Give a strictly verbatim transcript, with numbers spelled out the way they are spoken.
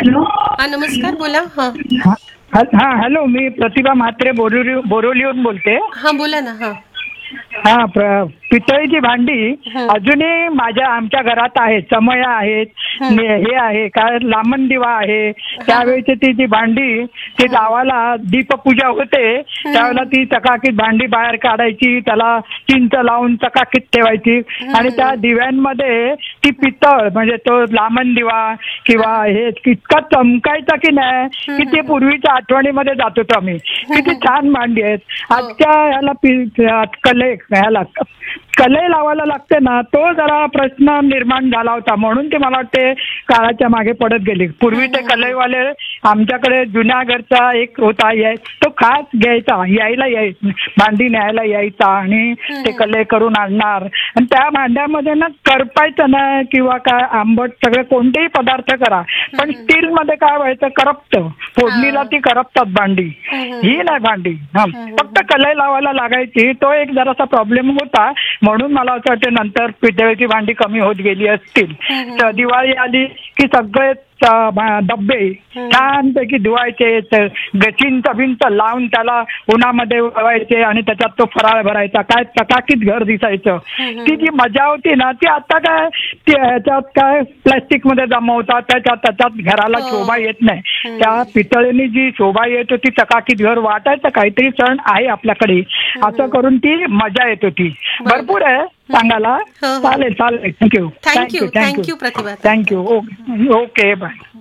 Hello. हा नमस्कार, बोला. हा हा हा, हॅलो, मी प्रतिभा म्हात्रे बोरिवली बोरिवलीहून बोलते. हा बोला ना. हा हा प्र- पितळीची भांडी हं. अजूनही माझ्या आमच्या घरात आहेत. समया आहेत, हं. ने- हे आहे काय लांबण दिवा आहे. त्यावेळेची ती जी भांडी ती लावायला दीपपूजा होते त्यावेळेला ती चकाकीत भांडी बाहेर काढायची, त्याला चिंच लावून चकाकीत ठेवायची आणि त्या दिव्यांमध्ये ती पितळ म्हणजे तो लांबण दिवा किंवा हे इतका चमकायचा की नाही की ते पूर्वीच्या आठवणीमध्ये जात होतो आम्ही. किती छान भांडी आहेत. आजच्या ह्याला पि- कले ह्याला कलई लावायला लागते ना, तो जरा प्रश्न निर्माण झाला होता म्हणून ते मला वाटते काळाच्या मागे पडत गेली. पूर्वी ते कलईवाले आमच्याकडे जुन्या घरचा एक होता, याय तो खास घ्यायचा, यायला याय भांडी न्यायला यायचा आणि ते कलई करून आणणार आणि त्या भांड्यामध्ये ना करपायचं ना किंवा काय आंबट सगळे कोणतेही पदार्थ करा, पण स्टील मध्ये काय व्हायचं करपतं. फोडणीला ती करपतात भांडी, ही नाही भांडी. हा फक्त कलई लावायला लागायची. तो एक जरासा प्रॉब्लेम होता म्हणून मला असं वाटतं नंतर पितळेची भांडी कमी होत गेली असतील. तर दिवाळी आली की सगळे डब्बे छानपैकी धुवायचे, गचिंच भिंत लावून त्याला उन्हामध्ये वळवायचे आणि त्याच्यात तो फराळ भरायचा. काय चकाकीत घर दिसायचं. ती जी मजा होती ना ती आता काय ह्याच्यात काय प्लॅस्टिक मध्ये जमवतात, त्याच्यात त्याच्यात घराला शोभा येत नाही. त्या पितळेनी जी शोभा येत होती, चकाकीत घर वाटायचं काहीतरी सण आहे आपल्याकडे असं करून ती मजा येत होती. भरपूर आहे सांगायला. चालेल चालेल. थँक्यू थँक्यू थँक्यू प्रतिभा. थँक्यू. Okay okay bye.